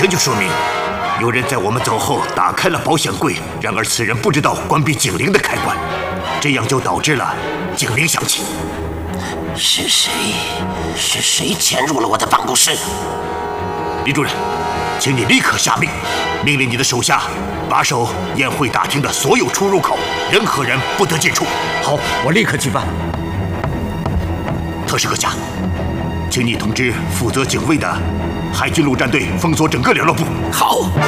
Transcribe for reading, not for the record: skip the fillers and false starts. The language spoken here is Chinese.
这就说明有人在我们走后打开了保险柜，然而此人不知道关闭警铃的开关，这样就导致了警铃响起。 是谁？是谁潜入了我的办公室？ 李主任，请你立刻下命，命令你的手下把守宴会大厅的所有出入口，任何人不得进出。 好，我立刻去办。 特使阁下，请你通知负责警卫的海军陆战队封锁整个联络部。 好。